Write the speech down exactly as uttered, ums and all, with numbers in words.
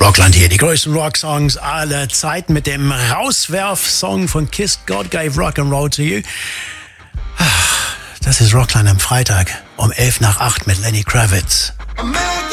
Rockland hier, die größten Rock-Songs aller Zeiten mit dem Rauswerf-Song von Kiss, God Gave Rock'n'Roll to You. Das ist Rockland am Freitag um elf nach acht mit Lenny Kravitz.